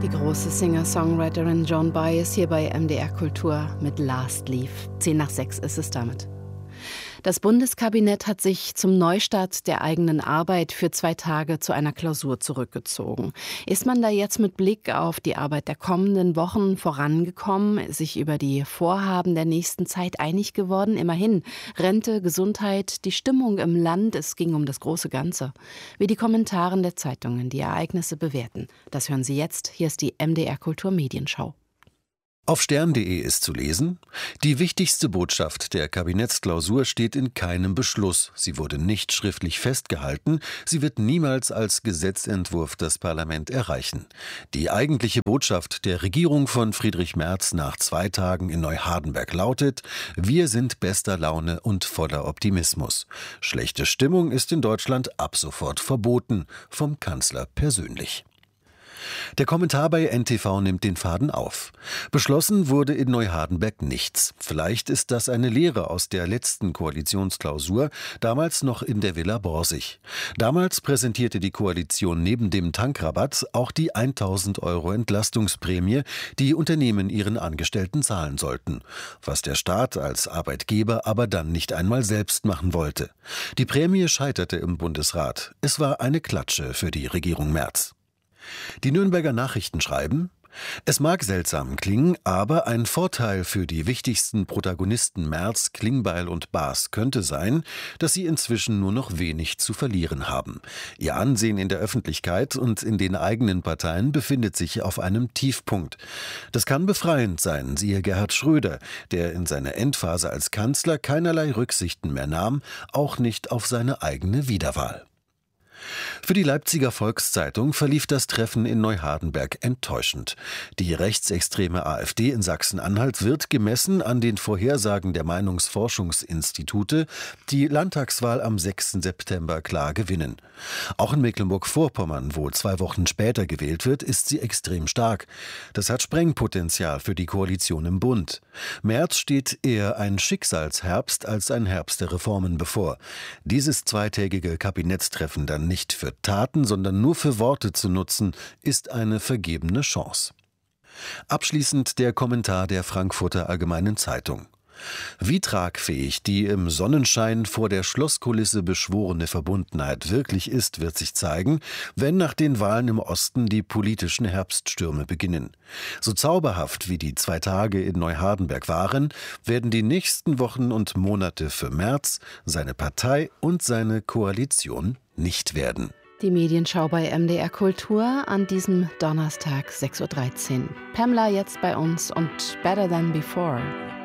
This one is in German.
Die große Singer-Songwriterin Joan Baez hier bei MDR Kultur mit Last Leaf. 5:10 ist es damit. Das Bundeskabinett hat sich zum Neustart der eigenen Arbeit für 2 Tage zu einer Klausur zurückgezogen. Ist man da jetzt mit Blick auf die Arbeit der kommenden Wochen vorangekommen, sich über die Vorhaben der nächsten Zeit einig geworden? Immerhin Rente, Gesundheit, die Stimmung im Land, es ging um das große Ganze. Wie die Kommentare der Zeitungen die Ereignisse bewerten, das hören Sie jetzt. Hier ist die MDR Kultur Medienschau. Auf stern.de ist zu lesen: Die wichtigste Botschaft der Kabinettsklausur steht in keinem Beschluss. Sie wurde nicht schriftlich festgehalten. Sie wird niemals als Gesetzentwurf das Parlament erreichen. Die eigentliche Botschaft der Regierung von Friedrich Merz nach 2 Tagen in Neuhardenberg lautet: Wir sind bester Laune und voller Optimismus. Schlechte Stimmung ist in Deutschland ab sofort verboten, vom Kanzler persönlich. Der Kommentar bei NTV nimmt den Faden auf. Beschlossen wurde in Neuhardenberg nichts. Vielleicht ist das eine Lehre aus der letzten Koalitionsklausur, damals noch in der Villa Borsig. Damals präsentierte die Koalition neben dem Tankrabatt auch die 1.000 € Entlastungsprämie, die Unternehmen ihren Angestellten zahlen sollten. Was der Staat als Arbeitgeber aber dann nicht einmal selbst machen wollte. Die Prämie scheiterte im Bundesrat. Es war eine Klatsche für die Regierung Merz. Die Nürnberger Nachrichten schreiben: Es mag seltsam klingen, aber ein Vorteil für die wichtigsten Protagonisten Merz, Klingbeil und Baas könnte sein, dass sie inzwischen nur noch wenig zu verlieren haben. Ihr Ansehen in der Öffentlichkeit und in den eigenen Parteien befindet sich auf einem Tiefpunkt. Das kann befreiend sein, siehe Gerhard Schröder, der in seiner Endphase als Kanzler keinerlei Rücksichten mehr nahm, auch nicht auf seine eigene Wiederwahl. Für die Leipziger Volkszeitung verlief das Treffen in Neuhardenberg enttäuschend. Die rechtsextreme AfD in Sachsen-Anhalt wird, gemessen an den Vorhersagen der Meinungsforschungsinstitute, die Landtagswahl am 6. September klar gewinnen. Auch in Mecklenburg-Vorpommern, wo 2 Wochen später gewählt wird, ist sie extrem stark. Das hat Sprengpotenzial für die Koalition im Bund. Merz steht eher ein Schicksalsherbst als ein Herbst der Reformen bevor. Dieses zweitägige Kabinettstreffen dann nicht für Taten, sondern nur für Worte zu nutzen, ist eine vergebene Chance. Abschließend der Kommentar der Frankfurter Allgemeinen Zeitung. Wie tragfähig die im Sonnenschein vor der Schlosskulisse beschworene Verbundenheit wirklich ist, wird sich zeigen, wenn nach den Wahlen im Osten die politischen Herbststürme beginnen. So zauberhaft wie die 2 Tage in Neuhardenberg waren, werden die nächsten Wochen und Monate für Merz, seine Partei und seine Koalition nicht werden. Die Medienschau bei MDR Kultur an diesem Donnerstag 6:13 Uhr. Pamela jetzt bei uns und Better Than Before.